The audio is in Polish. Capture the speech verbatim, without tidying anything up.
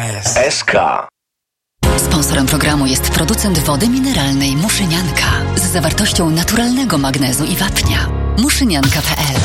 S. S K. Sponsorem programu jest producent wody mineralnej Muszynianka z zawartością naturalnego magnezu i wapnia. muszynianka kropka p l